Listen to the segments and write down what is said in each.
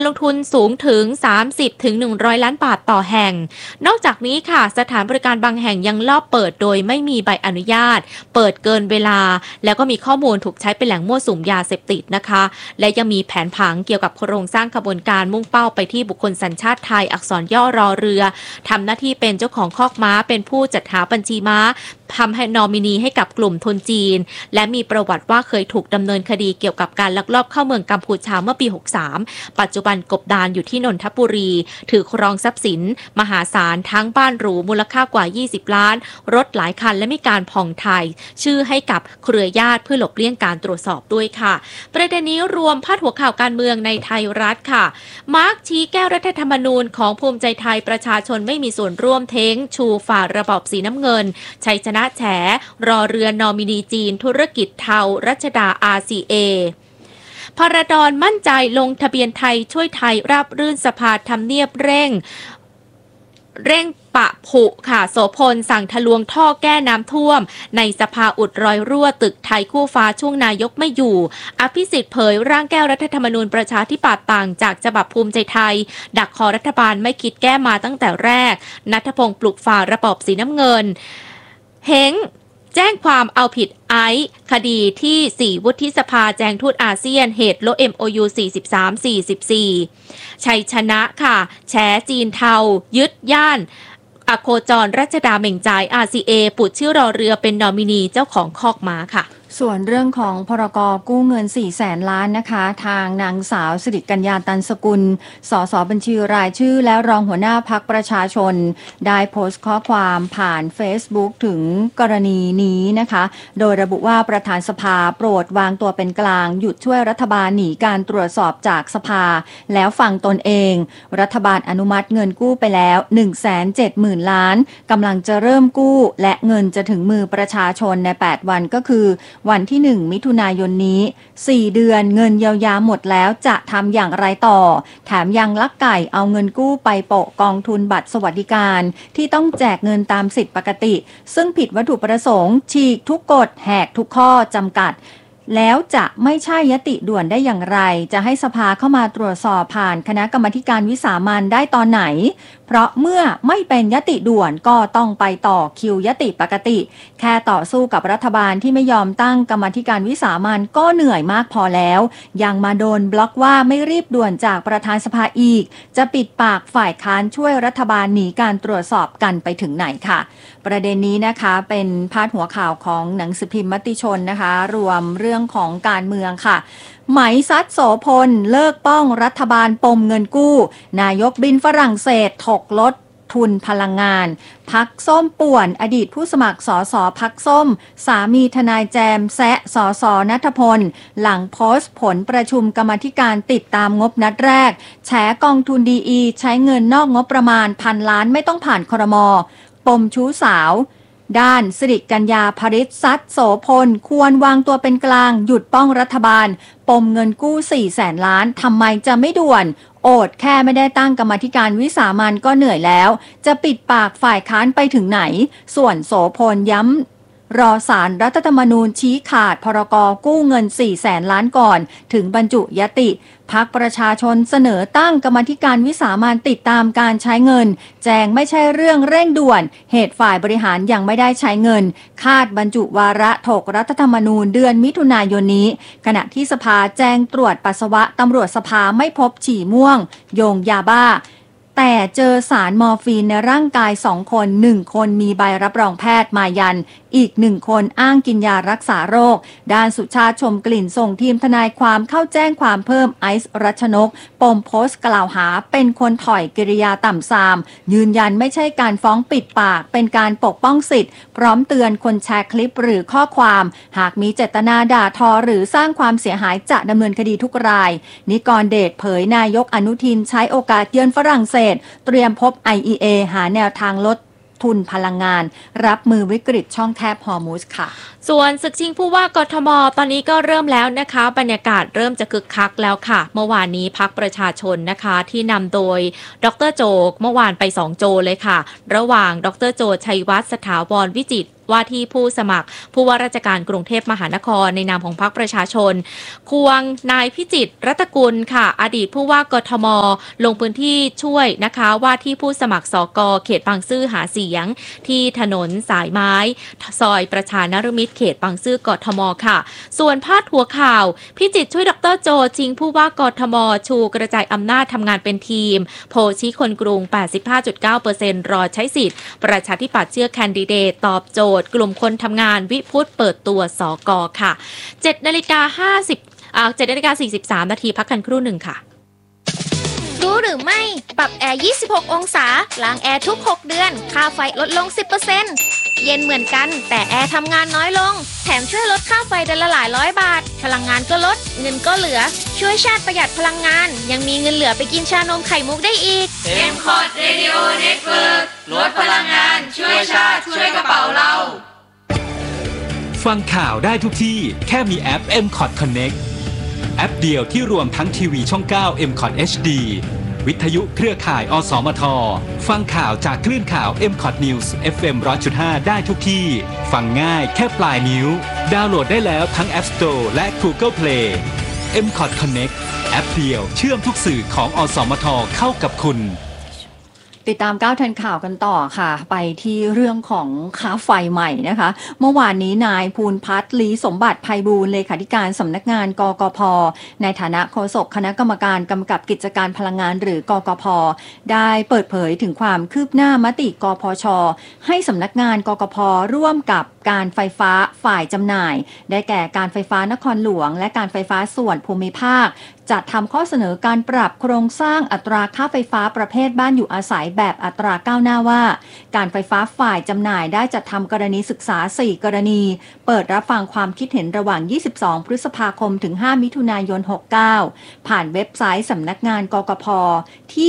ลงทุนสูงถึง30ถึง100ล้านบาทต่อแห่งนอกจากนี้ค่ะสถานบริการบางแห่งยังลอบเปิดโดยไม่มีใบอนุญาตเปิดเกินเวลาแล้วก็มีข้อมูลถูกใช้เป็นแหล่งมั่วสุมยาเสพติดนะคะและยังมีแผนผังเกี่ยวกับโครงสร้างขบวนการมุ่งเป้าไปที่บุคคลสัญชาติไทยอักษรย่อรอเรือทำหน้าที่เป็นเจ้าของคอกม้าเป็นผู้จัดหาบัญชีม้าทำให้นอมินีให้กับกลุ่มทุนจีนและมีประวัติว่าเคยถูกดำเนินคดีเกี่ยวกับการลักลอบเข้าเมืองกัมพูชาเมื่อปี63ปัจจุบันกบดานอยู่ที่นนทบุรีถือครองทรัพย์สินมหาศาลทั้งบ้านหรูมูลค่ากว่า20ล้านรถหลายคันและมีการผ่องถ่ายชื่อให้กับเครือญาติเพื่อหลบเลี่ยงการตรวจสอบด้วยค่ะประเด็นนี้รวมพาดหัวข่าวการเมืองในไทยรัฐค่ะมาร์กชี้แก้รัฐธรรมนูญของภูมิใจไทยประชาชนไม่มีส่วนร่วมเท้งชูฝ่าระบอบสีน้ำเงินชัยชนะแฉรอเรือนอมินีจีนธุรกิจเทารัชดา RCA พรดรมั่นใจลงทะเบียนไทยช่วยไทยราบรื่นสภาทำเนียบเร่งปะผุค่ะโสพลสั่งทะลวงท่อแก้น้ำท่วมในสภาอุดรอยรั่วตึกไทยคู่ฟ้าช่วงนายกไม่อยู่อภิสิทธิ์เผยร่างแก้รัฐธรรมนูญประชาธิปัตย์ต่างจากฉบับภูมิใจไทยดักคอรัฐบาลไม่คิดแก้มาตั้งแต่แรกณัฐพงศ์ปลุกฝ่าระบอบสีน้ำเงินเฮงแจ้งความเอาผิดไอซ์คดีที่4วุฒิสภาแจงทูตอาเซียนเหตุลบ MOU 43-44ชัยชนะค่ะแฉจีนเทายึดย่านอโคจรรัชดาเหม่งจ่าย RCA ปุดชื่อรอเรือเป็นนอมินีเจ้าของคอกม้าค่ะส่วนเรื่องของพรกกู้เงิน400,000 ล้านนะคะทางนางสาวสิริกัญญาตันสกุลสสบัญชีรายชื่อและรองหัวหน้าพรรคประชาชนได้โพสต์ข้อความผ่าน Facebook ถึงกรณีนี้นะคะโดยระบุว่าประธานสภาโปรดวางตัวเป็นกลางหยุดช่วยรัฐบาลหนีการตรวจสอบจากสภาแล้วฟังตนเองรัฐบาลอนุมัติเงินกู้ไปแล้ว 170,000 ล้านกำลังจะเริ่มกู้และเงินจะถึงมือประชาชนใน8วันก็คือวันที่1มิถุนายนนี้4เดือนเงินเยียวยาหมดแล้วจะทำอย่างไรต่อแถมยังลักไก่เอาเงินกู้ไปโปะกองทุนบัตรสวัสดิการที่ต้องแจกเงินตามสิทธิปกติซึ่งผิดวัตถุประสงค์ฉีกทุกกฎแหกทุกข้อจำกัดแล้วจะไม่ใช่ยติด่วนได้อย่างไรจะให้สภาเข้ามาตรวจสอบผ่านคณะกรรมาการวิสามัญได้ตอนไหนเพราะเมื่อไม่เป็นยติด่วนก็ต้องไปต่อคิวยติปกติแค่ต่อสู้กับรัฐบาลที่ไม่ยอมตั้งกรรมาการวิสามัญก็เหนื่อยมากพอแล้วยังมาโดนบล็อกว่าไม่รีบด่วนจากประธานสภาอีกจะปิดปากฝ่ายค้านช่วยรัฐบาลหนีการตรวจสอบกันไปถึงไหนค่ะประเด็นนี้นะคะเป็นพาดหัวข่าวของหนังสือพิมพ์มติชนนะคะรวมเรื่องของการเมืองค่ะไหมซัดโสพลเลิกป้องรัฐบาลปมเงินกู้นายกบินฝรั่งเศสถกลดทุนพลังงานพักส้มป่วนอดีตผู้สมัครสสพักส้มสามีทนายแจมแซะสสณัฐพลหลังโพสต์ผลประชุมกรรมาธิการติดตามงบนัดแรกแฉกองทุนดีใช้เงินนอกงบประมาณ1,000 ล้านไม่ต้องผ่านครม.ปมชู้สาวด้านสิริกัญญาภริษซัดโสพลควรวางตัวเป็นกลางหยุดป้องรัฐบาลปมเงินกู้400,000 ล้านทำไมจะไม่ด่วนโอดแค่ไม่ได้ตั้งกรรมาธิการวิสามัญก็เหนื่อยแล้วจะปิดปากฝ่ายค้านไปถึงไหนส่วนโสพลย้ำรอศาลรัฐธรรมนูญชี้ขาดพรกกู้เงิน400,000 ล้านก่อนถึงบรรจุยติพรรคประชาชนเสนอตั้งกรรมาธิการวิสามัญติดตามการใช้เงินแจงไม่ใช่เรื่องเร่งด่วนเหตุฝ่ายบริหารยังไม่ได้ใช้เงินคาดบรรจุวาระถกรัฐธรรมนูญเดือนมิถุนายนนี้ขณะที่สภาแจ้งตรวจปัสสาวะตำรวจสภาไม่พบฉี่ม่วงโยงยาบ้าแต่เจอสารมอร์ฟีนในร่างกาย2คน1คนมีใบรับรองแพทย์มายันอีก1คนอ้างกินยารักษาโรคด้านสุชาติชมกลิ่นส่งทีมทนายความเข้าแจ้งความเพิ่มไอซ์รัชนกปมโพสต์กล่าวหาเป็นคนถอยกิริยาต่ำทรามยืนยันไม่ใช่การฟ้องปิดปากเป็นการปกป้องสิทธิ์พร้อมเตือนคนแชร์คลิปหรือข้อความหากมีเจตนาด่าทอหรือสร้างความเสียหายจะดำเนินคดีทุกรายนิกรเดชเผยนายกอนุทินใช้โอกาสเยือนฝรั่งเศสเตรียมพบ IEA หาแนวทางลดทุนพลังงานรับมือวิกฤตช่องแคบฮอร์มุซค่ะส่วนศึกชิงผู้ว่ากทมตอนนี้ก็เริ่มแล้วนะคะบรรยากาศเริ่มจะคึกคักแล้วค่ะเมื่อวานนี้พรรคประชาชนนะคะที่นำโดยดร.โจเมื่อวานไป2โจเลยค่ะระหว่างดร.โจชัยวัฒน์สถาวรวิจิตรว่าที่ผู้สมัครผู้ว่าราชการกรุงเทพมหานครในนามของพรรคประชาชนควงนายพิจิตรรัตกุลค่ะอดีตผู้ว่ากทมลงพื้นที่ช่วยนะคะว่าที่ผู้สมัครสกเขตบางซื่อหาเสียงที่ถนนสายไม้ซอยประชานฤมิตรเขตบางซื่อกทมค่ะส่วนพาดหัวข่าวพิจิตรช่วยดร.โจชิงผู้ว่ากทมชูกระจายอำนาจทำงานเป็นทีมโพชี้คนกรุง 85.9% รอใช้สิทธิ์ประชาธิปัตย์เชื่อแคนดิเดตตอบโจทย์กลุ่มคนทำงานวิพุตเปิดตัวสกค่ะ7:43 นาทีพักกันครู่หนึ่งค่ะรู้หรือไม่ปรับแอร์26องศาล้างแอร์ทุก6เดือนค่าไฟลดลง 10% เย็นเหมือนกันแต่แอร์ทำงานน้อยลงแถมช่วยลดค่าไฟเดือนละหลายร้อยบาทพลังงานก็ลดเงินก็เหลือช่วยชาติประหยัดพลังงานยังมีเงินเหลือไปกินชานมไข่มุกได้อีก M-Cot Radio Network ลดพลังงานช่วยชาติช่วยกระเป๋าเราฟังข่าวได้ทุกที่แค่มีแอป M-Cot Connect แอปเดียวที่รวมทั้งทีวีช่อง 9 M-Cot HD วิทยุเครือข่ายอสมทฟังข่าวจากคลื่นข่าว M-Cot News FM 100.5 ได้ทุกที่ฟังง่ายแค่ปลายนิ้วดาวน์โหลดได้แล้วทั้ง App Store และ Google Play M-Cot Connect แอปเดียวเชื่อมทุกสื่อของอสมทเข้ากับคุณติดตามก้าวทันข่าวกันต่อค่ะไปที่เรื่องของค่าไฟใหม่นะคะเมื่อวานนี้นายภูลพัฒน์ลีสมบัติไพบูลย์เลขาธิการสำนักงานกกพ.ในฐานะโฆษกคณะกรรมการกำกับกิจการพลังงานหรือกกพ.ได้เปิดเผยถึงความคืบหน้ามติกพช.ให้สำนักงานกกพ.ร่วมกับการไฟฟ้าฝ่ายจำหน่ายได้แก่การไฟฟ้านครหลวงและการไฟฟ้าส่วนภูมิภาคจัดทำข้อเสนอการปรับโครงสร้างอัตราค่าไฟฟ้าประเภทบ้านอยู่อาศัยแบบอัตราก้าวหน้าว่าการไฟฟ้าฝ่ายจำหน่ายได้จัดทำกรณีศึกษา4กรณีเปิดรับฟังความคิดเห็นระหว่าง22พฤษภาคมถึง5มิถุนายน69ผ่านเว็บไซต์สำนักงานกกพ.ที่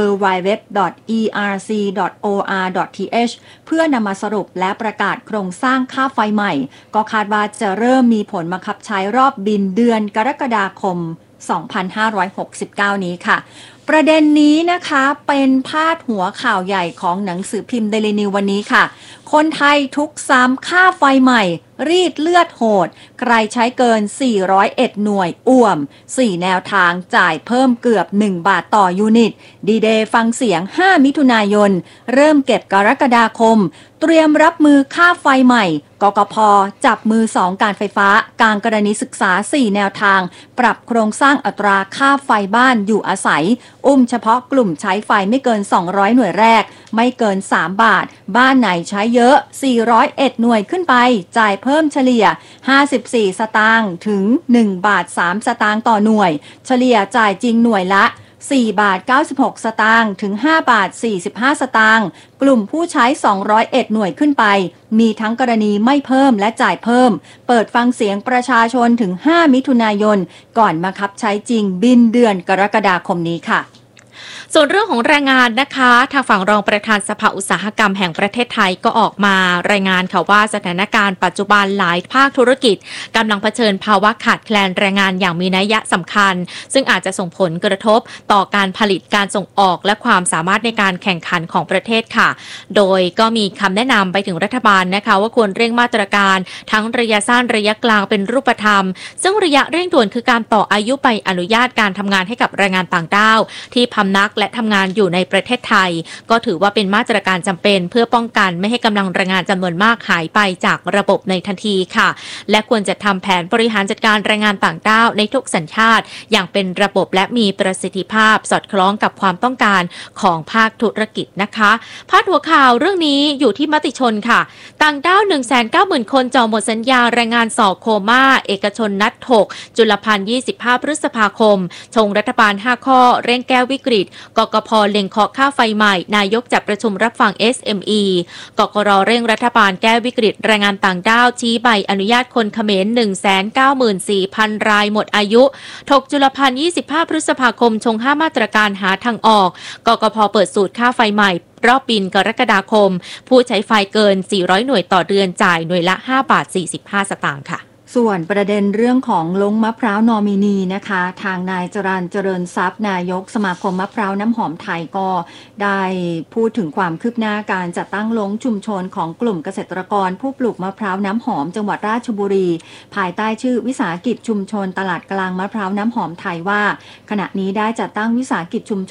www.erc.or.th เพื่อนำมาสรุปและประกาศโครงสร้างค่าไฟใหม่ก็คาดว่าจะเริ่มมีผลบังคับใช้รอบบินเดือนกรกฎาคม2569 นี้ค่ะประเด็นนี้นะคะเป็นพาดหัวข่าวใหญ่ของหนังสือพิมพ์เดลินิววันนี้ค่ะคนไทยทุกซ้ำค่าไฟใหม่รีดเลือดโหดใครใช้เกิน401หน่วยอ่วม4แนวทางจ่ายเพิ่มเกือบ1บาทต่อยูนิตดีเดย์ฟังเสียง5มิถุนายนเริ่มเก็บกรกฎาคมเตรียมรับมือค่าไฟใหม่กกพ.จับมือ2การไฟฟ้ากลางกรณีศึกษา4แนวทางปรับโครงสร้างอัตราค่าไฟบ้านอยู่อาศัยเฉพาะกลุ่มใช้ไฟไม่เกิน200หน่วยแรกไม่เกิน3บาทบ้านไหนใช้เยอะ401หน่วยขึ้นไปจ่ายเพิ่มเฉลี่ย54สตางค์ถึง1บาท3สตางค์ต่อหน่วยเฉลี่ยจ่ายจริงหน่วยละ4บาท96สตางค์ถึง5บาท45สตางค์กลุ่มผู้ใช้201หน่วยขึ้นไปมีทั้งกรณีไม่เพิ่มและจ่ายเพิ่มเปิดฟังเสียงประชาชนถึง5มิถุนายนก่อนบังคับใช้จริงบินเดือนกรกฎาคมนี้ค่ะส่วนเรื่องของแรงงานนะคะทางฝั่งรองประธานสภาอุตสาหกรรมแห่งประเทศไทยก็ออกมารายงานค่ะว่าสถานการณ์ปัจจุบันหลายภาคธุรกิจกำลังเผชิญภาวะขาดแคลนแรงงานอย่างมีนัยสำคัญซึ่งอาจจะส่งผลกระทบต่อการผลิตการส่งออกและความสามารถในการแข่งขันของประเทศค่ะโดยก็มีคำแนะนำไปถึงรัฐบาลนะคะว่าควรเร่งมาตรการทั้งระยะสั้นระยะกลางเป็นรูปธรรมซึ่งระยะเร่งด่วนคือการต่ออายุใบอนุญาตการทำงานให้กับแรงงานต่างด้าวที่พำนักและทำงานอยู่ในประเทศไทยก็ถือว่าเป็นมาตรการจำเป็นเพื่อป้องกันไม่ให้กำลังแรงงานจำนวนมากหายไปจากระบบในทันทีค่ะและควรจะทำแผนบริหารจัดการแรงงานต่างด้าวในทุกสัญชาติอย่างเป็นระบบและมีประสิทธิภาพสอดคล้องกับความต้องการของภาคธุรกิจนะคะพาดหัวข่าวเรื่องนี้อยู่ที่มติชนค่ะต่างด้าว 190,000 คนจองหมดสัญญาแรงงานส่อโคม่าเอกชนนัดถกจุลภัณฑ์25พฤษภาคมชงรัฐบาล5ข้อเร่งแก้วิกฤตกกพ.เล็งเคาะค่าไฟใหม่นายกจัดประชุมรับฟัง SME กกร.เร่งรัฐบาลแก้วิกฤตแรงงานต่างด้าวชี้ใบอนุญาตคนเขมร 194,000 รายหมดอายุถกจุลภัณฑ์25พฤษภาคมชง5มาตรการหาทางออกกกพ.เปิดสูตรค่าไฟใหม่รอบบินกรกฎาคมผู้ใช้ไฟเกิน400หน่วยต่อเดือนจ่ายหน่วยละ5บาท45สตางค์ค่ะส่วนประเด็นเรื่องของลงมะพร้าวนอมินีนะคะทางนายจรัญเจริญทรัพย์นายกสมาคมมะพร้าวน้ำหอมไทยก็ได้พูดถึงความคืบหน้าการจัดตั้งลงชุมชนของกลุ่มเกษตรกรผู้ปลูกมะพร้าวน้ำหอมจังหวัดราชบุรีภายใต้ชื่อวิสาหกิจชุมชนตลาดกลางมะพร้าวน้ำหอมไทยว่าขณะนี้ได้จัดตั้งวิสาหกิจชุมช